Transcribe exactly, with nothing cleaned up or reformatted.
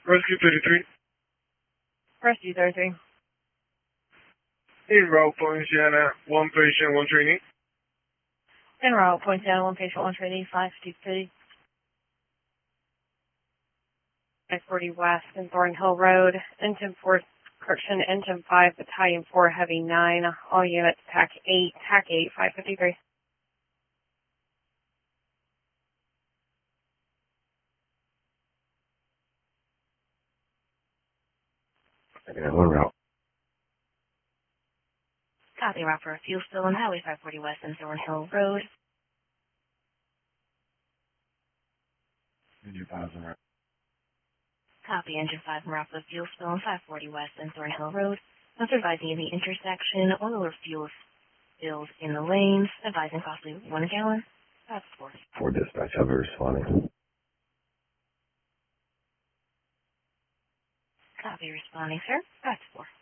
Rescue thirty-three. Rescue thirty-three. En route for Indiana, one patient, one trainee. En route, point down, one patient, one trainee, five fifty-three. five forty West and Thornhill Road, Engine four, correction, Engine five, Battalion four, Heavy nine, all units, T A C eight, T A C eight, five fifty-three. Yeah, one route. Copy, route for a fuel spill on Highway five forty West and Thornhill Road. Engine five's on route. Copy, Engine five en route for a fuel spill on five forty West and Thornhill Road. Once advising of the intersection, oil or fuel spills in the lanes, advising costly one gallon. That's four. Four dispatch, I'll be responding. Copy, responding, sir. That's four.